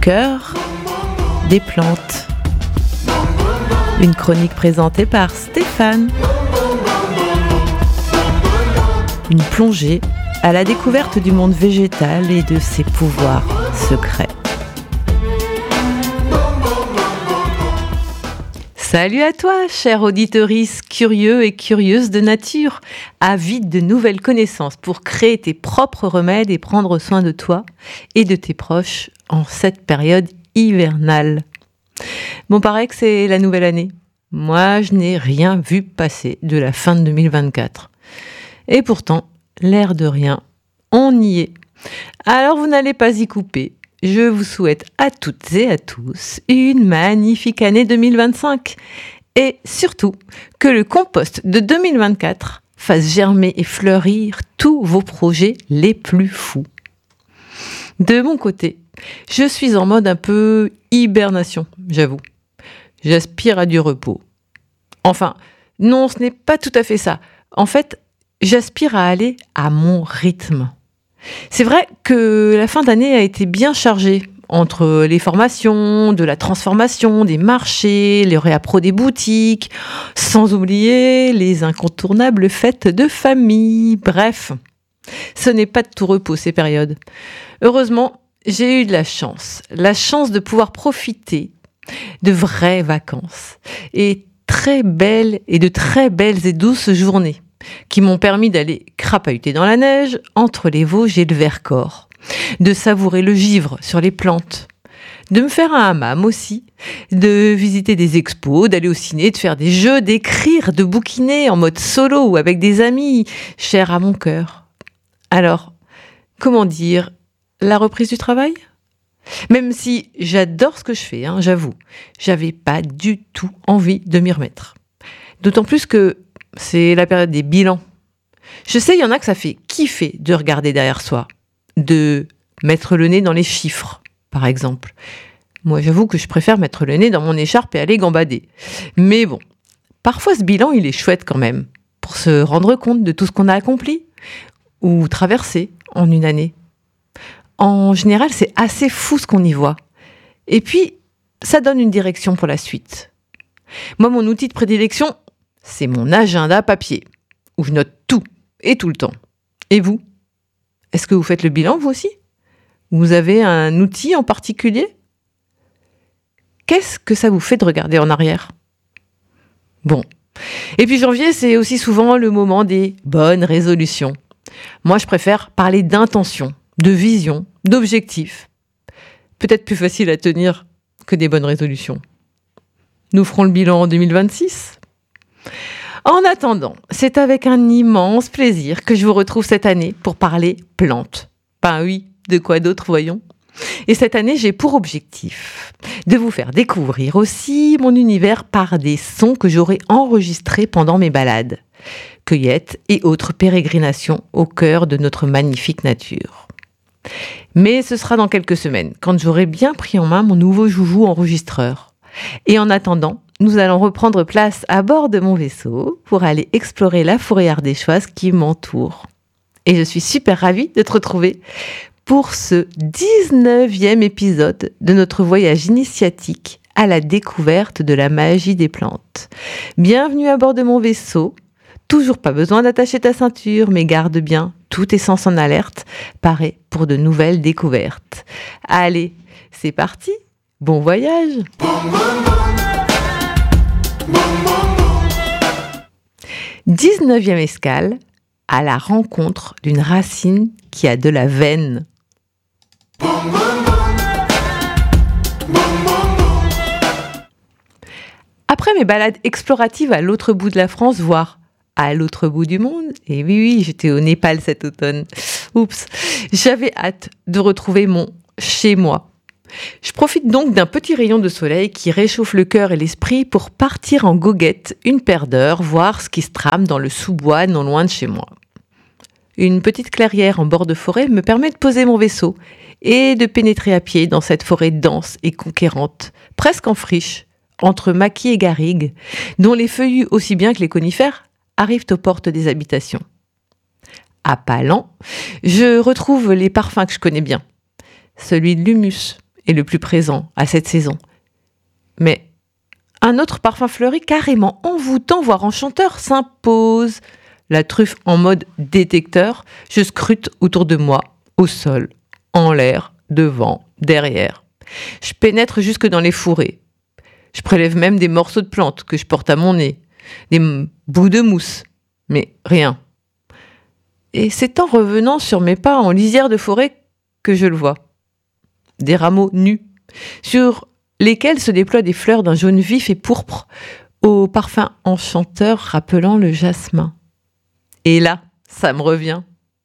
cœur des plantes. Une chronique présentée par Stéphane. Une plongée à la découverte du monde végétal et de ses pouvoirs secrets. Salut à toi, cher auditorice curieux et curieuse de nature, avide de nouvelles connaissances pour créer tes propres remèdes et prendre soin de toi et de tes proches en cette période hivernale. Bon, paraît que c'est la nouvelle année. Moi, je n'ai rien vu passer de la fin de 2024. Et pourtant, l'air de rien, on y est. Alors, vous n'allez pas y couper. Je vous souhaite à toutes et à tous une magnifique année 2025 et surtout que le compost de 2024 fasse germer et fleurir tous vos projets les plus fous. De mon côté, je suis en mode un peu hibernation, j'avoue. J'aspire à du repos. Enfin, non, ce n'est pas tout à fait ça. En fait, j'aspire à aller à mon rythme. C'est vrai que la fin d'année a été bien chargée entre les formations, de la transformation, des marchés, les réappros des boutiques, sans oublier les incontournables fêtes de famille. Bref, ce n'est pas de tout repos ces périodes. Heureusement, j'ai eu de la chance de pouvoir profiter de vraies vacances et de très belles et douces journées qui m'ont permis d'aller crapahuter dans la neige entre les Vosges et le Vercors, de savourer le givre sur les plantes, de me faire un hammam aussi, de visiter des expos, d'aller au ciné, de faire des jeux, d'écrire, de bouquiner en mode solo ou avec des amis chers à mon cœur. Alors, comment dire, la reprise du travail ? Même si j'adore ce que je fais, j'avoue, j'avais pas du tout envie de m'y remettre. D'autant plus que c'est la période des bilans. Je sais, il y en a que ça fait kiffer de regarder derrière soi, de mettre le nez dans les chiffres, par exemple. Moi, j'avoue que je préfère mettre le nez dans mon écharpe et aller gambader. Mais bon, parfois ce bilan, il est chouette quand même, pour se rendre compte de tout ce qu'on a accompli ou traversé en une année. En général, c'est assez fou ce qu'on y voit. Et puis, ça donne une direction pour la suite. Moi, mon outil de prédilection, c'est mon agenda papier, où je note tout et tout le temps. Et vous ? Est-ce que vous faites le bilan, vous aussi ? Vous avez un outil en particulier ? Qu'est-ce que ça vous fait de regarder en arrière ? Bon. Et puis janvier, c'est aussi souvent le moment des bonnes résolutions. Moi, je préfère parler d'intention, de vision, d'objectifs. Peut-être plus facile à tenir que des bonnes résolutions. Nous ferons le bilan en 2026 ? En attendant, c'est avec un immense plaisir que je vous retrouve cette année pour parler plantes. Ben oui, de quoi d'autre, voyons. Et cette année, j'ai pour objectif de vous faire découvrir aussi mon univers par des sons que j'aurai enregistrés pendant mes balades, cueillettes et autres pérégrinations au cœur de notre magnifique nature. Mais ce sera dans quelques semaines, quand j'aurai bien pris en main mon nouveau joujou enregistreur. Et en attendant, nous allons reprendre place à bord de mon vaisseau pour aller explorer la forêt ardéchoise qui m'entoure. Et je suis super ravie de te retrouver pour ce 19e épisode de notre voyage initiatique à la découverte de la magie des plantes. Bienvenue à bord de mon vaisseau. Toujours pas besoin d'attacher ta ceinture, mais garde bien tous tes sens en alerte, paré pour de nouvelles découvertes. Allez, c'est parti, bon voyage! 19e escale, à la rencontre d'une racine qui a de la veine. Après mes balades exploratives à l'autre bout de la France, voire à l'autre bout du monde, et oui, j'étais au Népal cet automne, j'avais hâte de retrouver mon chez-moi. Je profite donc d'un petit rayon de soleil qui réchauffe le cœur et l'esprit pour partir en goguette une paire d'heures, voir ce qui se trame dans le sous-bois non loin de chez moi. Une petite clairière en bord de forêt me permet de poser mon vaisseau et de pénétrer à pied dans cette forêt dense et conquérante, presque en friche, entre maquis et garrigues, dont les feuillus aussi bien que les conifères arrivent aux portes des habitations. À pas lents, je retrouve les parfums que je connais bien, celui de l'humus est le plus présent à cette saison. Mais un autre parfum fleuri carrément envoûtant, voire enchanteur, s'impose. La truffe en mode détecteur, je scrute autour de moi, au sol, en l'air, devant, derrière. Je pénètre jusque dans les fourrés. Je prélève même des morceaux de plantes que je porte à mon nez, des bouts de mousse, mais rien. Et c'est en revenant sur mes pas en lisière de forêt que je le vois. Des rameaux nus, sur lesquels se déploient des fleurs d'un jaune vif et pourpre, au parfum enchanteur rappelant le jasmin. Et là, ça me revient.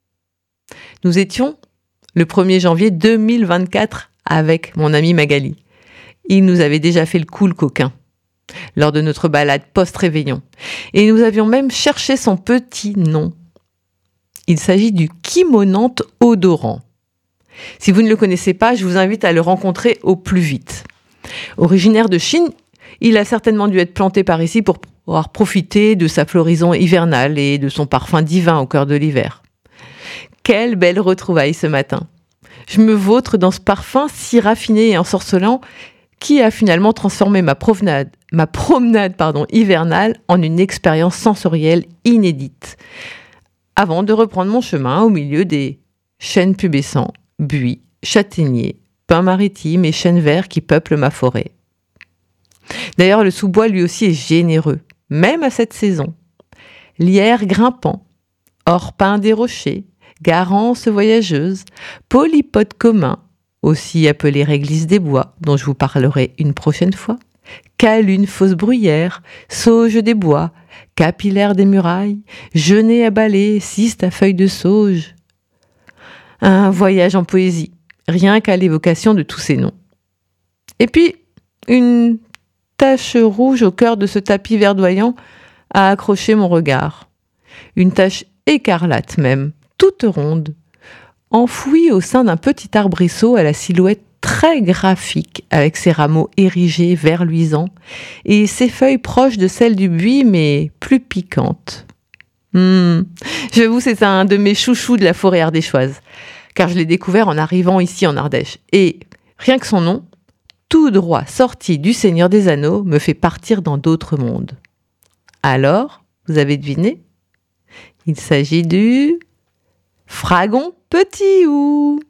Nous étions le 1er janvier 2024 avec mon ami Magali. Il nous avait déjà fait le coup, le coquin, lors de notre balade post-réveillon. Et nous avions même cherché son petit nom. Il s'agit du Kimonante odorant. Si vous ne le connaissez pas, je vous invite à le rencontrer au plus vite. Originaire de Chine, il a certainement dû être planté par ici pour pouvoir profiter de sa floraison hivernale et de son parfum divin au cœur de l'hiver. Quelle belle retrouvaille ce matin! Je me vautre dans ce parfum si raffiné et ensorcelant qui a finalement transformé ma promenade hivernale en une expérience sensorielle inédite, avant de reprendre mon chemin au milieu des chênes pubescents, buis, châtaigniers, pins maritimes et chênes verts qui peuplent ma forêt. D'ailleurs, le sous-bois lui aussi est généreux, même à cette saison. Lierre grimpant, orpin des rochers, garance voyageuse, polypode commun, aussi appelé réglisse des bois, dont je vous parlerai une prochaine fois, calune fausse bruyère, sauge des bois, capillaire des murailles, genêt à balai, ciste à feuilles de sauge. Un voyage en poésie, rien qu'à l'évocation de tous ces noms. Et puis, une tache rouge au cœur de ce tapis verdoyant a accroché mon regard. Une tache écarlate même, toute ronde, enfouie au sein d'un petit arbrisseau à la silhouette très graphique, avec ses rameaux érigés, vert luisant, et ses feuilles proches de celles du buis, mais plus piquantes. J'avoue, c'est un de mes chouchous de la forêt ardéchoise, car je l'ai découvert en arrivant ici en Ardèche. Et rien que son nom, tout droit sorti du Seigneur des Anneaux, me fait partir dans d'autres mondes. Alors, vous avez deviné? Il s'agit du Fragon Petit Hou.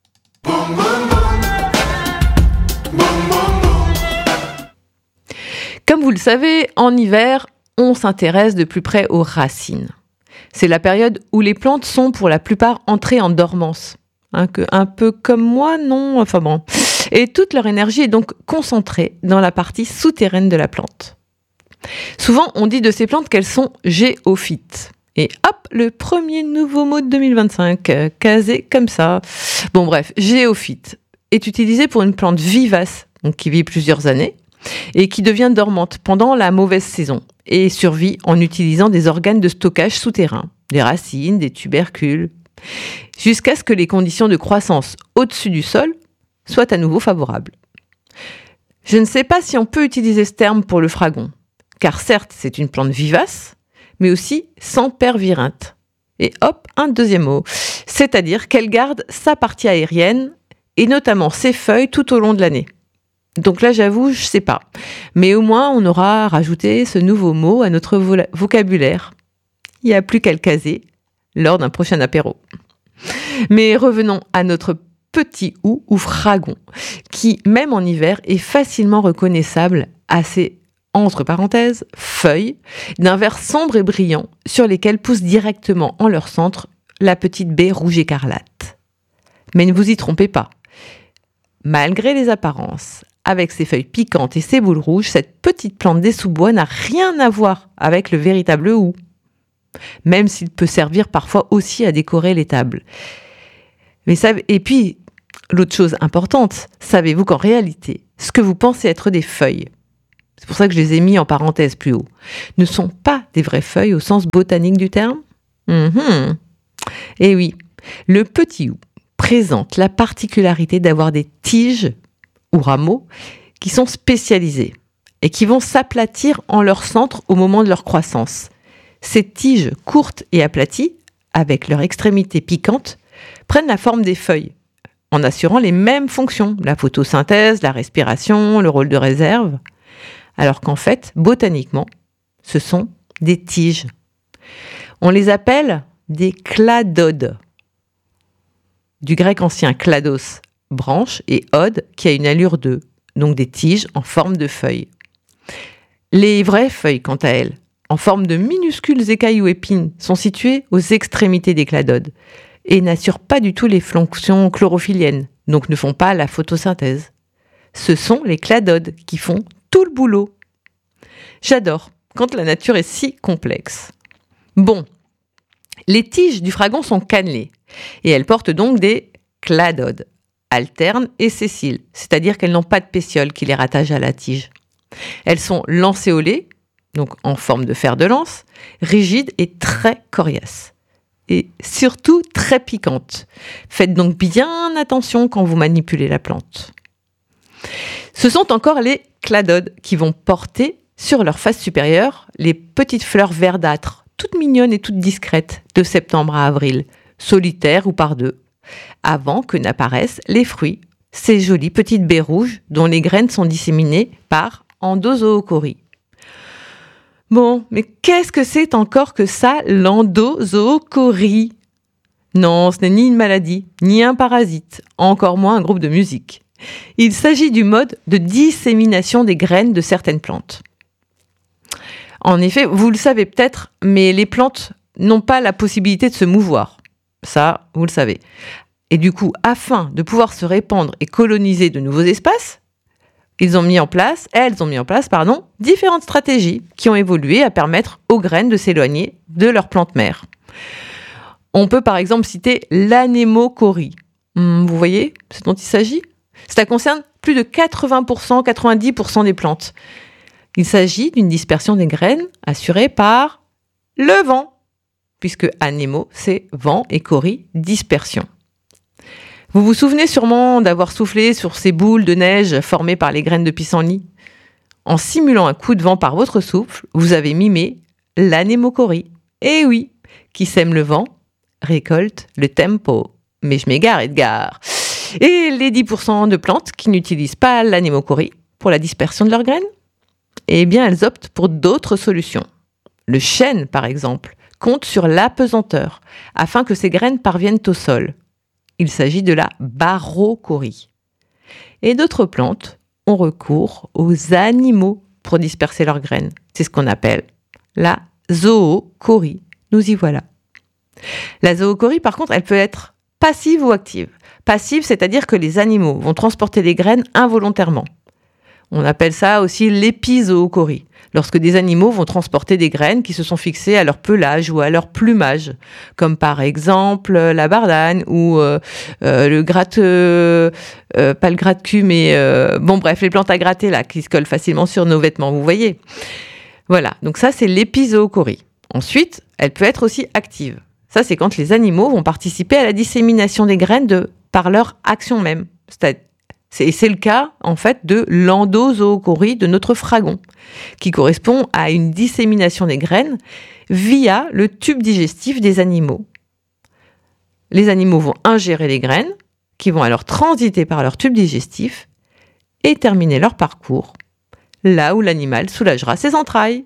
Comme vous le savez, en hiver, on s'intéresse de plus près aux racines. C'est la période où les plantes sont pour la plupart entrées en dormance. Un peu comme moi, non? Enfin bon. Et toute leur énergie est donc concentrée dans la partie souterraine de la plante. Souvent, on dit de ces plantes qu'elles sont géophytes. Et hop, le premier nouveau mot de 2025, casé comme ça. Bon bref, géophyte est utilisé pour une plante vivace, donc qui vit plusieurs années, et qui devient dormante pendant la mauvaise saison, et survit en utilisant des organes de stockage souterrains, des racines, des tubercules, jusqu'à ce que les conditions de croissance au-dessus du sol soient à nouveau favorables. Je ne sais pas si on peut utiliser ce terme pour le fragon, car certes c'est une plante vivace, mais aussi sempervirente. Et hop, un deuxième mot, c'est-à-dire qu'elle garde sa partie aérienne, et notamment ses feuilles tout au long de l'année. Donc là, j'avoue, je sais pas. Mais au moins, on aura rajouté ce nouveau mot à notre vocabulaire. Il n'y a plus qu'à le caser lors d'un prochain apéro. Mais revenons à notre petit hou ou fragon, qui, même en hiver, est facilement reconnaissable à ses, entre parenthèses, feuilles, d'un vert sombre et brillant, sur lesquelles pousse directement en leur centre la petite baie rouge écarlate. Mais ne vous y trompez pas. Malgré les apparences, avec ses feuilles piquantes et ses boules rouges, cette petite plante des sous-bois n'a rien à voir avec le véritable hou, même s'il peut servir parfois aussi à décorer les tables. Et puis, l'autre chose importante, savez-vous qu'en réalité, ce que vous pensez être des feuilles, c'est pour ça que je les ai mis en parenthèse plus haut, ne sont pas des vraies feuilles au sens botanique du terme? Et oui, le petit hou présente la particularité d'avoir des tiges ou rameaux qui sont spécialisés et qui vont s'aplatir en leur centre au moment de leur croissance. Ces tiges courtes et aplaties, avec leur extrémité piquante, prennent la forme des feuilles, en assurant les mêmes fonctions, la photosynthèse, la respiration, le rôle de réserve, alors qu'en fait, botaniquement, ce sont des tiges. On les appelle des cladodes. Du grec ancien klados, branche, et ode, qui a une allure d'œuf, donc des tiges en forme de feuilles. Les vraies feuilles, quant à elles, en forme de minuscules écailles ou épines, sont situées aux extrémités des cladodes et n'assurent pas du tout les fonctions chlorophylliennes, donc ne font pas la photosynthèse. Ce sont les cladodes qui font tout le boulot. J'adore quand la nature est si complexe. Bon, les tiges du fragon sont cannelées et elles portent donc des cladodes, alternes et sessiles, c'est-à-dire qu'elles n'ont pas de pétiole qui les rattache à la tige. Elles sont lancéolées, donc en forme de fer de lance, rigides et très coriaces. Et surtout très piquantes. Faites donc bien attention quand vous manipulez la plante. Ce sont encore les cladodes qui vont porter sur leur face supérieure les petites fleurs verdâtres, toutes mignonnes et toutes discrètes, de septembre à avril, solitaires ou par deux, avant que n'apparaissent les fruits, ces jolies petites baies rouges dont les graines sont disséminées par endozoochorie. Bon, mais qu'est-ce que c'est encore que ça, l'endozoochorie ? Non, ce n'est ni une maladie, ni un parasite, encore moins un groupe de musique. Il s'agit du mode de dissémination des graines de certaines plantes. En effet, vous le savez peut-être, mais les plantes n'ont pas la possibilité de se mouvoir. Ça, vous le savez. Et du coup, afin de pouvoir se répandre et coloniser de nouveaux espaces, elles ont mis en place, différentes stratégies qui ont évolué à permettre aux graines de s'éloigner de leur plante mère. On peut par exemple citer l'anémochorie. Vous voyez ce dont il s'agit ? Cela concerne plus de 80%, 90% des plantes. Il s'agit d'une dispersion des graines assurée par le vent, puisque anémo, c'est vent et chorie, dispersion. Vous vous souvenez sûrement d'avoir soufflé sur ces boules de neige formées par les graines de pissenlit. En simulant un coup de vent par votre souffle, vous avez mimé l'anémochorie. Eh oui, qui sème le vent, récolte le tempo. Mais je m'égare, Edgar. Et les 10% de plantes qui n'utilisent pas l'anémochorie pour la dispersion de leurs graines, eh bien, elles optent pour d'autres solutions. Le chêne, par exemple, compte sur l'apesanteur afin que ses graines parviennent au sol. Il s'agit de la barochorie. Et d'autres plantes ont recours aux animaux pour disperser leurs graines. C'est ce qu'on appelle la zoochorie. Nous y voilà. La zoochorie, par contre, elle peut être passive ou active. Passive, c'est-à-dire que les animaux vont transporter les graines involontairement. On appelle ça aussi l'épizoochorie, lorsque des animaux vont transporter des graines qui se sont fixées à leur pelage ou à leur plumage, comme par exemple la bardane ou le gratte, pas le gratte-cul, mais les plantes à gratter là, qui se collent facilement sur nos vêtements, vous voyez. Voilà, donc ça c'est l'épizoochorie. Ensuite, elle peut être aussi active. Ça c'est quand les animaux vont participer à la dissémination des graines par leur action même. C'est le cas, en fait, de l'endozoochorie de notre fragon, qui correspond à une dissémination des graines via le tube digestif des animaux. Les animaux vont ingérer les graines, qui vont alors transiter par leur tube digestif et terminer leur parcours, là où l'animal soulagera ses entrailles.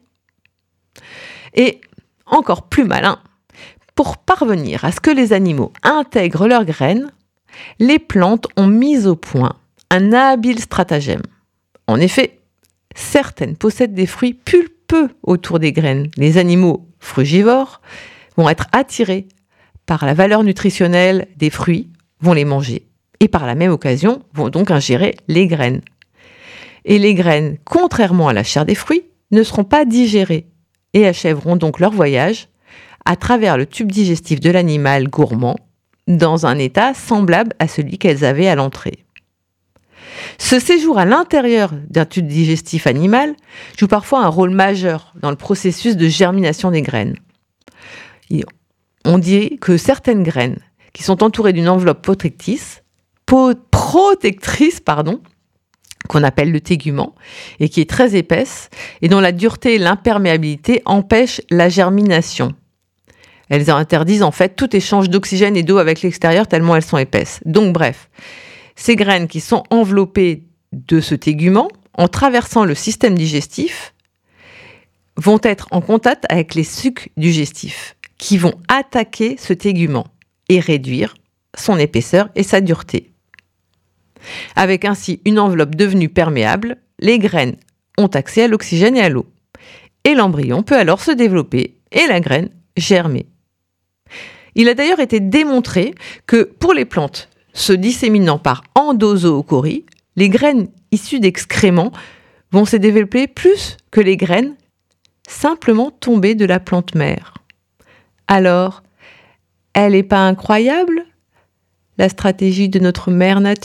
Et encore plus malin, pour parvenir à ce que les animaux intègrent leurs graines, les plantes ont mis au point un habile stratagème. En effet, certaines possèdent des fruits pulpeux autour des graines. Les animaux frugivores vont être attirés par la valeur nutritionnelle des fruits, vont les manger et par la même occasion vont donc ingérer les graines. Et les graines, contrairement à la chair des fruits, ne seront pas digérées et achèveront donc leur voyage à travers le tube digestif de l'animal gourmand dans un état semblable à celui qu'elles avaient à l'entrée. Ce séjour à l'intérieur d'un tube digestif animal joue parfois un rôle majeur dans le processus de germination des graines. On dit que certaines graines qui sont entourées d'une enveloppe protectrice, qu'on appelle le tégument, et qui est très épaisse, et dont la dureté et l'imperméabilité empêchent la germination. Elles interdisent en fait tout échange d'oxygène et d'eau avec l'extérieur tellement elles sont épaisses. Donc bref, ces graines qui sont enveloppées de ce tégument, en traversant le système digestif, vont être en contact avec les sucs digestifs qui vont attaquer ce tégument et réduire son épaisseur et sa dureté. Avec ainsi une enveloppe devenue perméable, les graines ont accès à l'oxygène et à l'eau. Et l'embryon peut alors se développer et la graine germer. Il a d'ailleurs été démontré que pour les plantes se disséminant par endozoochorie, les graines issues d'excréments vont se développer plus que les graines simplement tombées de la plante mère. Alors, elle n'est pas incroyable, la stratégie de notre mère nature ?